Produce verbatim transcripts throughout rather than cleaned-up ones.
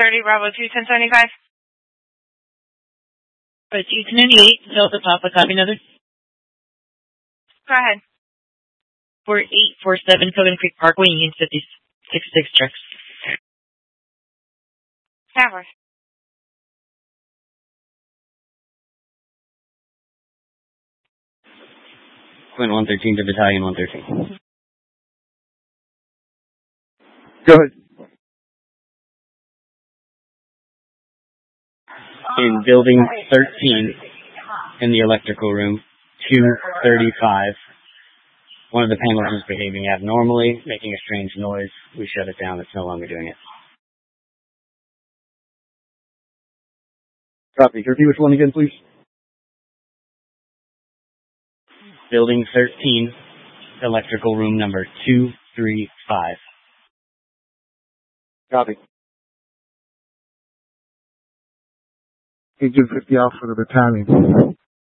thirty, Bravo two, ten seventy-five. Right, two ninety-eight, Delta Papa, copy another. Go ahead. four eight four seven, Coven Creek Parkway, Union fifty-six six checks. Towers. Quint one thirteen to Battalion one thirteen. Go ahead. In building thirteen, in the electrical room, two thirty-five, one of the panels is behaving abnormally, making a strange noise. We shut it down. It's no longer doing it. Copy. Repeat which one again, please? Building thirteen, electrical room number two three five. Copy. Agent fifty Alpha for the battalion.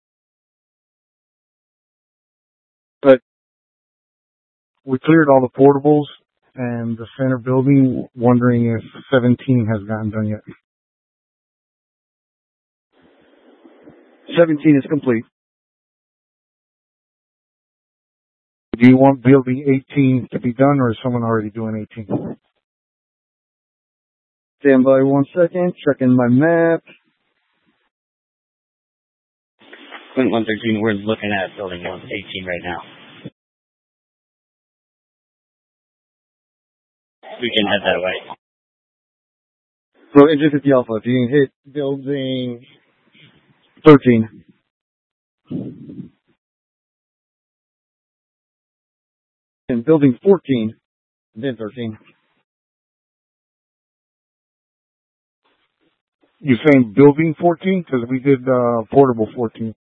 But we cleared all the portables and the center building, wondering if seventeen has gotten done yet. seventeen is complete. Do you want building eighteen to be done, or is someone already doing eighteen? Stand by one second, checking my map. Quint one thirteen, we're looking at building one eighteen right now. We can head that way. So, Engine fifty Alpha, if you can hit building thirteen. And building fourteen, then thirteen. You're saying building fourteen? Because we did uh, portable fourteen.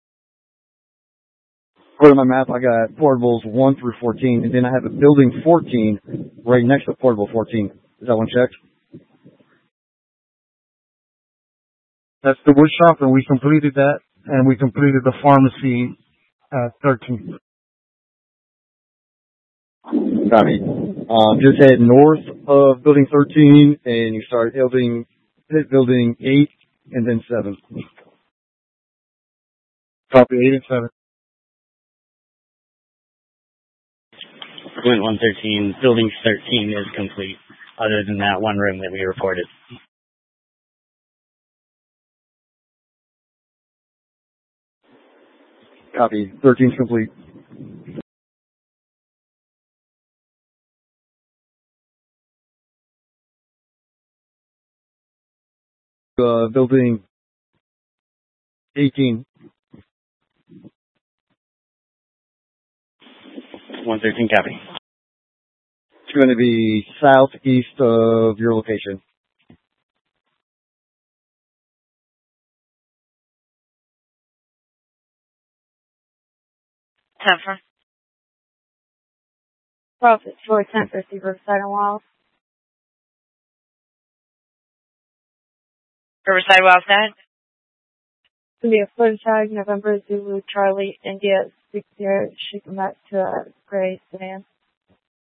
According to my map, I got portables one through fourteen, and then I have a building fourteen right next to portable fourteen. Is that one checked? That's the wood shop, and we completed that, and we completed the pharmacy at thirteen. Copy. Um, just head north of building thirteen, and you start building, hit building eight, and then seven. Copy eight and seven. Quint one thirteen, building thirteen is complete, other than that one room that we reported. Copy. thirteen's complete. Uh, building eighteen. one thirteen, copy. It's going to be southeast of your location. Tougher. Profit four ten fifty Riverside and Wild. Riverside Wild Side. India Footage Tag, November Zulu Charlie India six zero, shipping back to uh, Gray Sedan.